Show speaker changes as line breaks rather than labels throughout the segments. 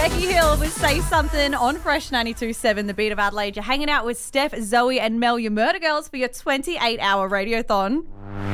Becky Hill with Say Something on Fresh 92.7, The Beat of Adelaide. You're hanging out with Steph, Zoe and Mel, your murder girls, for your 28-hour radiothon.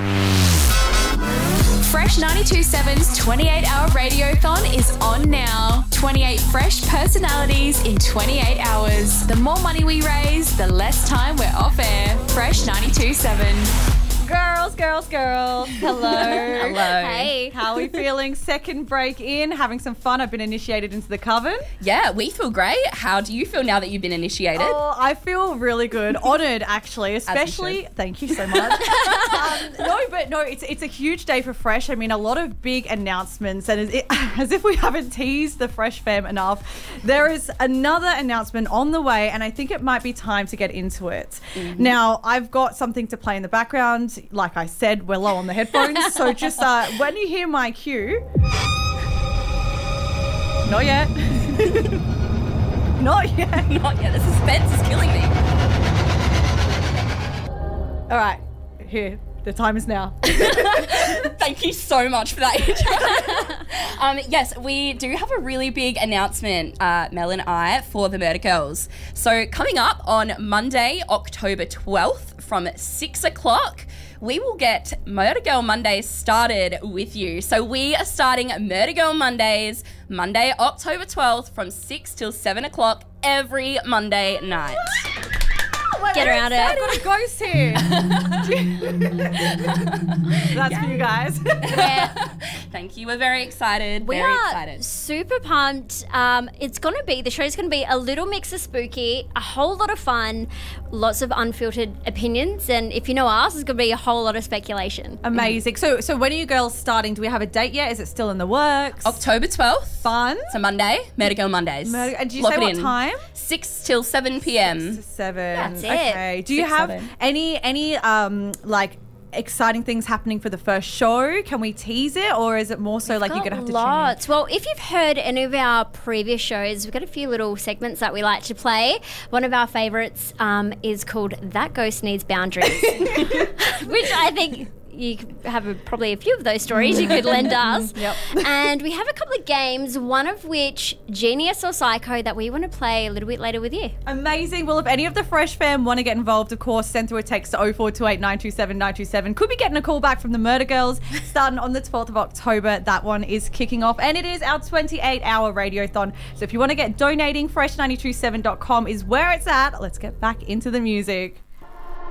Fresh 92.7's 28-hour radiothon is on now. 28 fresh personalities in 28 hours. The more money we raise, the less time we're off air. Fresh 92.7.
Girls. Hello.
Hello.
Hey. How are we feeling? Second break in, having some fun. I've been initiated into the coven.
Yeah, we feel great. How do you feel now that you've been initiated?
Oh, I feel really good. Honoured, actually. Especially, thank you so much. It's a huge day for Fresh. I mean, a lot of big announcements, and as if we haven't teased the Fresh fam enough, there is another announcement on the way, and I think it might be time to get into it. Mm-hmm. Now, I've got something to play in the background. Like I said, we're low on the headphones, so just when you hear my cue, not yet. Not yet.
Not yet. The suspense is killing me.
All right, here. The time is now.
Thank you so much for that intro. Yes, we do have a really big announcement, Mel and I, for the Murder Girls. So coming up on Monday, October 12th from 6 o'clock, we will get Murder Girl Mondays started with you. So we are starting Murder Girl Mondays, Monday, October 12th from 6 till 7 o'clock every Monday night.
Get around it.
I've got a ghost here. That's for you guys.
Yeah.
Thank you. We're very excited.
We
very
are
excited.
super pumped. The show's going to be a little mix of spooky, a whole lot of fun, lots of unfiltered opinions, and if you know us, it's going to be a whole lot of speculation.
Amazing. So when are you girls starting? Do we have a date yet? Is it still in the works?
October 12th.
Fun.
It's a Monday. Murder Girl Mondays.
And do you
Lock
say
it
what
in.
time?
6 till 7 p.m.
6 to 7.
That's it.
Okay. Do you
6,
have
7.
any like exciting things happening for the first show? Can we tease it, or is it more so like you're gonna have to
lots.
tune
Well, if you've heard any of our previous shows, we've got a few little segments that we like to play. One of our favourites is called That Ghost Needs Boundaries, which I think you have probably a few of those stories you could lend us.
Yep.
And we have a couple of games, one of which Genius or Psycho, that we want to play a little bit later with you.
in? Amazing. Well, if any of the Fresh fam want to get involved, of course, send through a text to 0428 927 927. Could be getting a call back from the Murder Girls starting on the 12th of October. That one is kicking off, and it is our 28-hour radiothon. So if you want to get donating, fresh927.com is where it's at. Let's get back into the music.